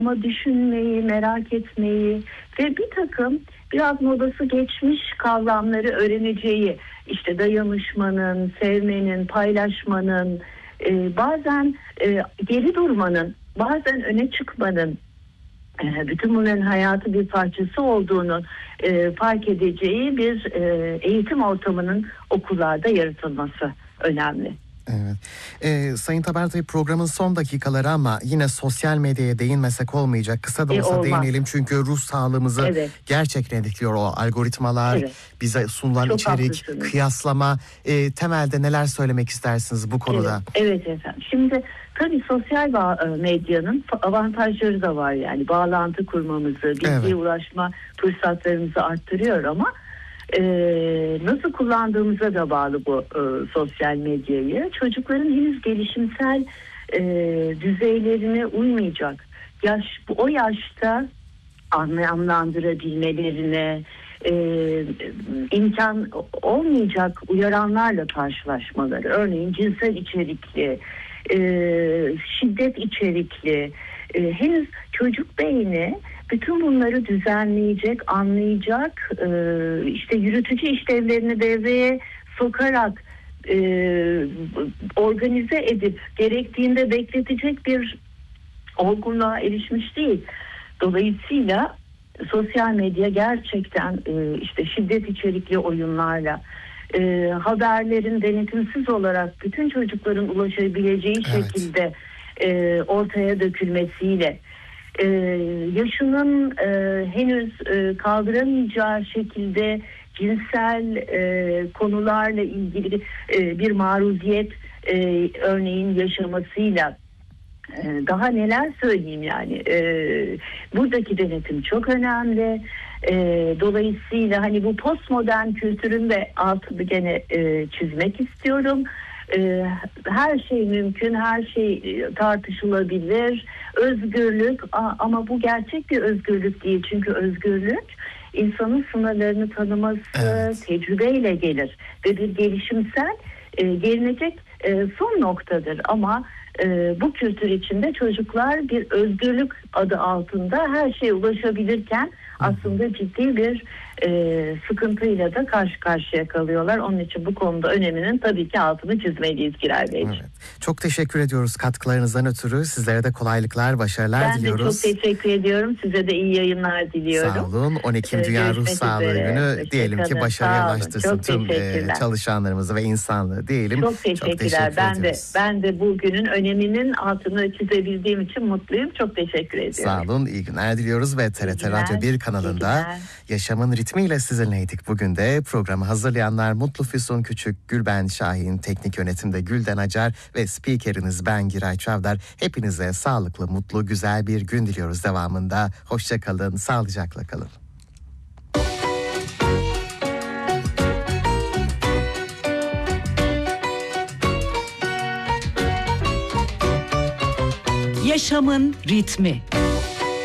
ama düşünmeyi, merak etmeyi ve bir takım biraz modası geçmiş kavramları öğreneceği, işte dayanışmanın, sevmenin, paylaşmanın, bazen geri durmanın, bazen öne çıkmanın, bütün bunların hayatı bir parçası olduğunu fark edeceği bir eğitim ortamının okullarda yaratılması önemli. Evet. Sayın Taber, tabii programın son dakikaları ama yine sosyal medyaya değinmesek olmayacak. Kısa da olsa değinelim çünkü ruh sağlığımızı gerçekten etkiliyor o algoritmalar, bize sunulan Çok içerik, haklısınız. kıyaslama. Temelde neler söylemek istersiniz bu konuda? Evet efendim. Şimdi tabii sosyal medyanın avantajları da var, yani bağlantı kurmamızı, bilgiye ulaşma fırsatlarımızı arttırıyor ama nasıl kullandığımıza da bağlı bu sosyal medyayı. Çocukların henüz gelişimsel düzeylerine uymayacak o yaşta anlamlandırabilmelerine imkan olmayacak uyaranlarla karşılaşmaları, örneğin cinsel içerikli, şiddet içerikli, henüz çocuk beyni bütün bunları düzenleyecek, anlayacak, işte yürütücü işlevlerini devreye sokarak organize edip gerektiğinde bekletecek bir olgunluğa erişmiş değil. Dolayısıyla sosyal medya gerçekten işte şiddet içerikli oyunlarla, haberlerin denetimsiz olarak bütün çocukların ulaşabileceği şekilde ortaya dökülmesiyle, yaşının henüz kaldıramayacağı şekilde cinsel konularla ilgili bir maruziyet örneğin yaşamasıyla, daha neler söyleyeyim yani, buradaki denetim çok önemli. Dolayısıyla hani bu postmodern kültürün de altını gene çizmek istiyorum. Her şey mümkün, her şey tartışılabilir, özgürlük, ama bu gerçek bir özgürlük değil, çünkü özgürlük insanın sınırlarını tanıması, tecrübeyle gelir ve bir gelişimsel gelinecek son noktadır. Ama bu kültür içinde çocuklar bir özgürlük adı altında her şeye ulaşabilirken aslında ciddi bir sıkıntıyla da karşı karşıya kalıyorlar. Onun için bu konuda öneminin tabii ki altını çizmeliyiz Giray Bey. Evet. Çok teşekkür ediyoruz katkılarınızdan ötürü. Sizlere de kolaylıklar, başarılar diliyoruz. Ben de çok teşekkür ediyorum. Size de iyi yayınlar diliyorum. Sağ olun. 12. Dünya Ruh Sağlığı Günü. Diyelim ki başarıya ulaştırsın tüm çalışanlarımızı ve insanlığı diyelim. Çok teşekkürler. Ben de bu günün öneminin altını çizebildiğim için mutluyum. Çok teşekkür ediyorum. Sağ olun. İyi günler diliyoruz ve TRT Radyo 1 kanalında Yaşamın Ritmiyle sizinleydik. Bugün de programı hazırlayanlar Mutlu Füsun Küçük, Gülben Şahin, teknik yönetimde Gülden Acar ve spikeriniz ben Giray Çavdar. Hepinize sağlıklı, mutlu, güzel bir gün diliyoruz devamında. Hoşça kalın, sağlıcakla kalın. Yaşamın ritmi.